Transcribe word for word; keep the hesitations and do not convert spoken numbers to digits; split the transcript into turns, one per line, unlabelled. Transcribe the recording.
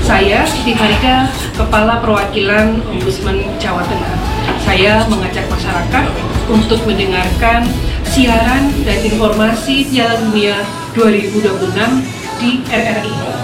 Saya Siti Farida, Kepala Perwakilan Ombudsman Jawa Tengah. Saya mengajak masyarakat untuk mendengarkan siaran dan informasi Piala Dunia dua ribu dua puluh enam di R R I.